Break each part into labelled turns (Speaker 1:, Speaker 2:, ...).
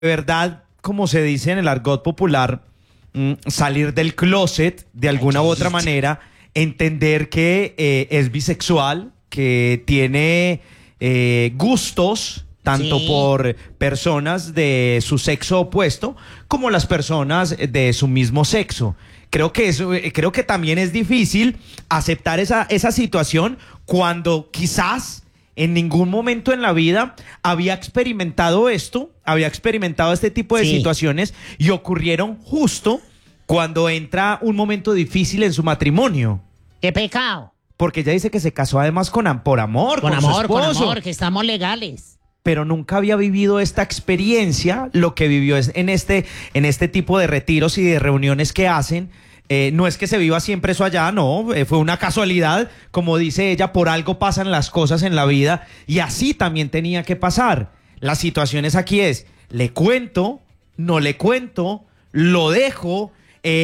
Speaker 1: de verdad, como se dice en el argot popular, salir del closet de alguna u otra manera, entender que es bisexual, que tiene gustos tanto por personas de su sexo opuesto como las personas de su mismo sexo. Creo que también es difícil aceptar esa situación cuando quizás en ningún momento en la vida había experimentado este tipo de situaciones, y ocurrieron justo cuando entra un momento difícil en su matrimonio.
Speaker 2: ¡Qué pecado! Porque
Speaker 1: ella dice que se casó además por amor,
Speaker 2: con
Speaker 1: su esposo.
Speaker 2: Con amor, que estamos legales.
Speaker 1: Pero nunca había vivido esta experiencia, lo que vivió en este tipo de retiros y de reuniones que hacen. No es que se viva siempre eso allá, no, fue una casualidad, como dice ella, por algo pasan las cosas en la vida, y así también tenía que pasar. Las situaciones aquí es, le cuento, no le cuento, lo dejo,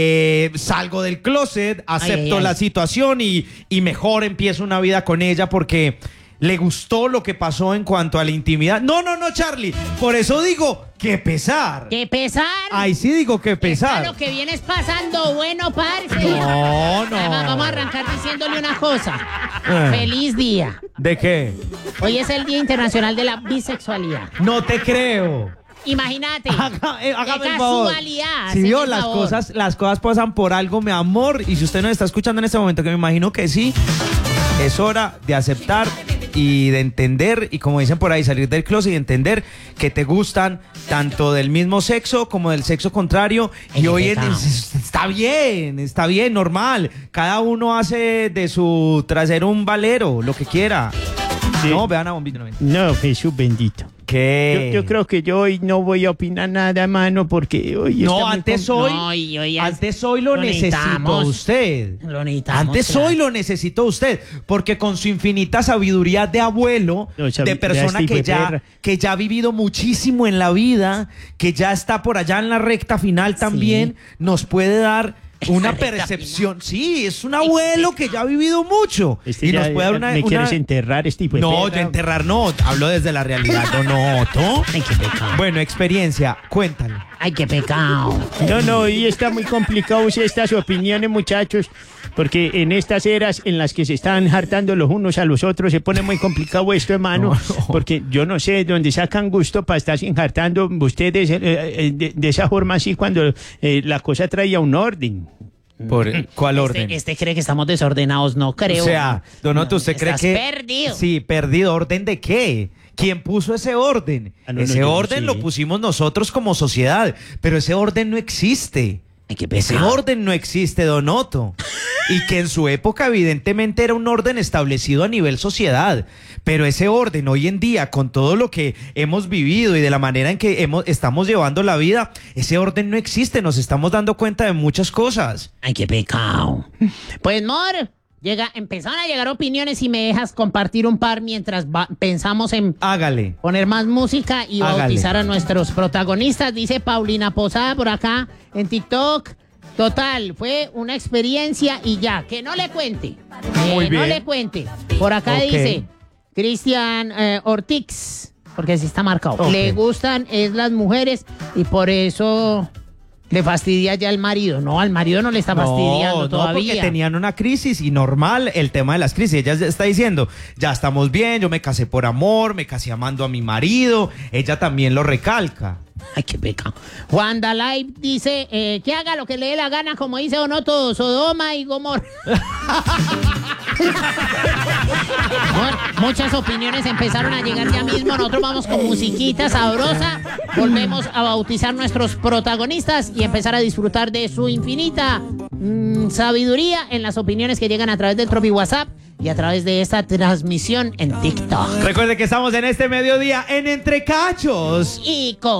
Speaker 1: salgo del closet, acepto la situación y mejor empiezo una vida con ella porque le gustó lo que pasó en cuanto a la intimidad. No, Charlie, por eso digo, ¡qué pesar!
Speaker 2: ¡Qué pesar!
Speaker 1: Ahí sí digo que pesar.
Speaker 2: Lo que vienes pasando, bueno, parce.
Speaker 1: No.
Speaker 2: Vamos a arrancar diciéndole una cosa. ¡Feliz día!
Speaker 1: ¿De qué?
Speaker 2: Hoy es el Día Internacional de la Bisexualidad.
Speaker 1: No te creo.
Speaker 2: Imagínate.
Speaker 1: Hágame
Speaker 2: el favor.
Speaker 1: Si vio, las cosas pasan por algo, mi amor. Y si usted nos está escuchando en este momento, que me imagino que sí, es hora de aceptar y de entender, y como dicen por ahí, salir del closet y entender que te gustan tanto del mismo sexo como del sexo contrario. Y hoy está bien, normal. Cada uno hace de su trasero un valero, lo que quiera. Sí. No, vean a Bombito.
Speaker 3: No, Jesús bendito.
Speaker 1: ¿Qué?
Speaker 3: Yo creo que yo hoy no voy a opinar nada, mano, porque hoy
Speaker 1: antes hoy lo necesitó usted. Antes hoy lo necesitó usted, porque con su infinita sabiduría de abuelo, de persona que ya ha vivido muchísimo en la vida, que ya está por allá en la recta final también, nos puede dar una percepción. Sí, es un abuelo que ya ha vivido mucho.
Speaker 3: Y nos puede dar ¿Me quieres enterrar, tipo de
Speaker 1: No, yo enterrar no, hablo desde la realidad. No.
Speaker 2: Ay, qué pecado.
Speaker 1: Bueno, experiencia, cuéntale.
Speaker 2: Ay, qué pecado.
Speaker 3: No, y está muy complicado estas opiniones, muchachos, porque en estas eras en las que se están hartando los unos a los otros, se pone muy complicado esto, hermano, porque yo no sé dónde sacan gusto para estarse hartando ustedes de esa forma así cuando la cosa traía un orden.
Speaker 1: ¿Cuál orden?
Speaker 2: Este cree que estamos desordenados, no creo.
Speaker 1: O sea, Donoto, ¿usted cree que...?
Speaker 2: Perdido.
Speaker 1: Sí, perdido. ¿Orden de qué? ¿Quién puso ese orden? Ese orden lo pusimos nosotros como sociedad, pero ese orden no existe. Ese orden no existe, Donoto. Y que en su época evidentemente era un orden establecido a nivel sociedad, pero ese orden hoy en día, con todo lo que hemos vivido y de la manera en que estamos llevando la vida, ese orden no existe. Nos estamos dando cuenta de muchas cosas.
Speaker 2: Ay, qué pecado. Pues, Mor, empezaron a llegar opiniones, y me dejas compartir un par mientras pensamos en poner más música y bautizar a nuestros protagonistas. Dice Paulina Posada por acá en TikTok: total, fue una experiencia y ya, que no le cuente. No le cuente. Por acá dice Cristian Ortiz, porque sí está marcado. Le gustan las mujeres y por eso le fastidia ya al marido. No, al marido no le está fastidiando todavía.
Speaker 1: No, porque tenían una crisis, y normal el tema de las crisis. Ella está diciendo, ya estamos bien, yo me casé por amor, me casé amando a mi marido. Ella también lo recalca.
Speaker 2: Ay, qué pecado. Juan Dalai dice, que haga lo que le dé la gana, como dice Donoto, Sodoma y Gomorra. Muchas opiniones empezaron a llegar ya mismo. Nosotros vamos con musiquita sabrosa. Volvemos a bautizar nuestros protagonistas y empezar a disfrutar de su infinita sabiduría en las opiniones que llegan a través del Tropi WhatsApp y a través de esta transmisión en TikTok.
Speaker 1: Recuerde que estamos en este mediodía en Entre Cachos
Speaker 2: y con